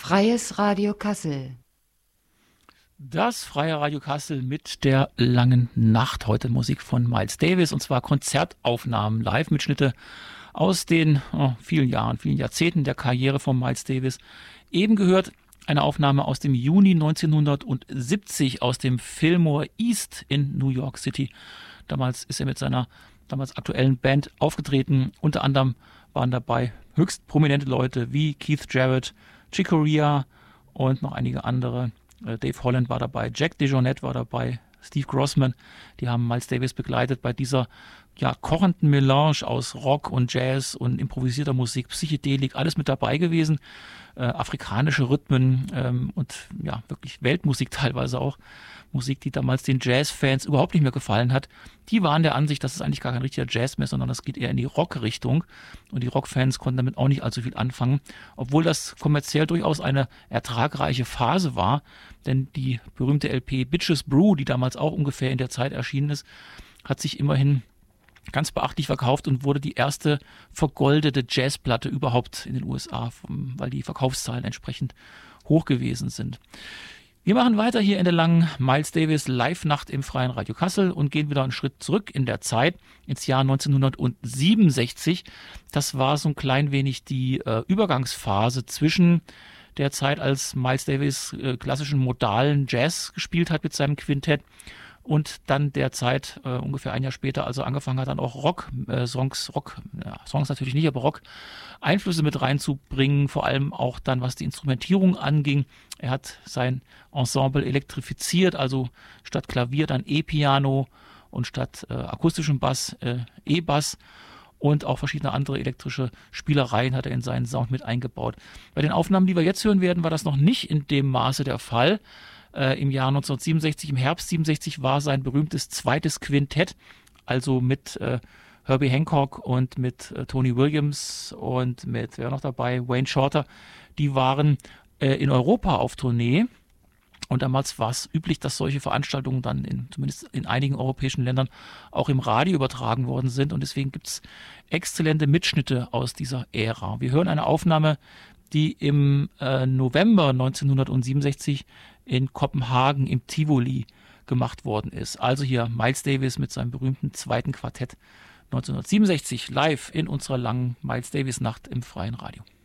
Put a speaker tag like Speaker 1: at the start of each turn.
Speaker 1: Freies Radio Kassel.
Speaker 2: Das Freie Radio Kassel mit der langen Nacht. Heute Musik von Miles Davis, und zwar Konzertaufnahmen, Live-Mitschnitte aus den vielen Jahrzehnten der Karriere von Miles Davis. Eben gehört eine Aufnahme aus dem Juni 1970 aus dem Fillmore East in New York City. Damals ist er mit seiner damals aktuellen Band aufgetreten. Unter anderem waren dabei höchst prominente Leute wie Keith Jarrett, Chick Corea und noch einige andere. Dave Holland war dabei, Jack DeJohnette war dabei, Steve Grossman. Die haben Miles Davis begleitet bei dieser kochenden Melange aus Rock und Jazz und improvisierter Musik, Psychedelik, alles mit dabei gewesen. Afrikanische Rhythmen und wirklich Weltmusik teilweise auch. Musik, die damals den Jazz-Fans überhaupt nicht mehr gefallen hat. Die waren der Ansicht, dass es eigentlich gar kein richtiger Jazz mehr, sondern das geht eher in die Rock-Richtung. Und die Rock-Fans konnten damit auch nicht allzu viel anfangen, obwohl das kommerziell durchaus eine ertragreiche Phase war. Denn die berühmte LP Bitches Brew, die damals auch ungefähr in der Zeit erschienen ist, hat sich immerhin ganz beachtlich verkauft und wurde die erste vergoldete Jazzplatte überhaupt in den USA, weil die Verkaufszahlen entsprechend hoch gewesen sind. Wir machen weiter hier in der langen Miles Davis Live-Nacht im Freien Radio Kassel und gehen wieder einen Schritt zurück in der Zeit ins Jahr 1967. Das war so ein klein wenig die Übergangsphase zwischen der Zeit, als Miles Davis klassischen modalen Jazz gespielt hat mit seinem Quintett, und dann der Zeit ungefähr ein Jahr später, also angefangen hat, dann auch Songs natürlich nicht, aber Rock-Einflüsse mit reinzubringen, vor allem auch dann, was die Instrumentierung anging. Er hat sein Ensemble elektrifiziert, also statt Klavier dann E-Piano und statt akustischem Bass E-Bass. Und auch verschiedene andere elektrische Spielereien hat er in seinen Sound mit eingebaut. Bei den Aufnahmen, die wir jetzt hören werden, war das noch nicht in dem Maße der Fall. Im Jahr 1967, im Herbst 67, war sein berühmtes zweites Quintett, also mit Herbie Hancock und mit Tony Williams und mit, wer noch dabei, Wayne Shorter. Die waren in Europa auf Tournee. Und damals war es üblich, dass solche Veranstaltungen dann zumindest in einigen europäischen Ländern auch im Radio übertragen worden sind. Und deswegen gibt es exzellente Mitschnitte aus dieser Ära. Wir hören eine Aufnahme, die im November 1967 in Kopenhagen im Tivoli gemacht worden ist. Also hier Miles Davis mit seinem berühmten zweiten Quartett 1967 live in unserer langen Miles Davis Nacht im Freien Radio.